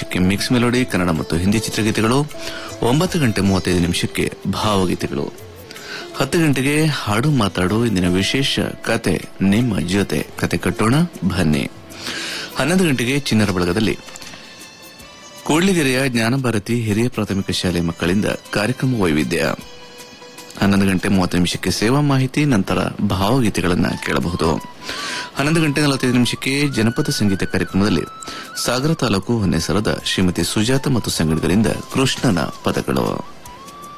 ನಿಮಿಷಕ್ಕೆ mix melody Kannada ಮತ್ತು ಹಿಂದಿ ಚಿತ್ರಗೀತೆಗಳು. 9:35 ಭಾವಗೀತೆಗಳು. 10 ಗಂಟೆಗೆ ಹಾಡು ಮಾತಾಡು ಇಂದಿನ ವಿಶೇಷ ಕತೆ ನಿಮ್ಮ ಜೊತೆ ಕತೆ ಕಟ್ಟೋಣ ಬನ್ನಿ. 11 ಗಂಟೆಗೆ ಚಿನ್ನರ ಬಳಗದಲ್ಲಿ ಕೂಡ್ಲಿಗೆರೆಯ ಜ್ಞಾನಭಾರತಿ ಹಿರಿಯ ಪ್ರಾಥಮಿಕ ಶಾಲೆ ಮಕ್ಕಳಿಂದ ಕಾರ್ಯಕ್ರಮ ವೈವಿಧ್ಯ. 11:30 ಸೇವಾ ಮಾಹಿತಿ, ನಂತರ ಭಾವಗೀತೆಗಳನ್ನು ಕೇಳಬಹುದು. 11:45 ಜನಪದ ಸಂಗೀತ ಕಾರ್ಯಕ್ರಮದಲ್ಲಿ ಸಾಗರ ತಾಲೂಕು ಹೊನ್ನೆಸರದ ಶ್ರೀಮತಿ ಸುಜಾತ ಮತ್ತು ಸಂಗಡಿಗರಿಂದ ಕೃಷ್ಣನ ಪದಗಳು.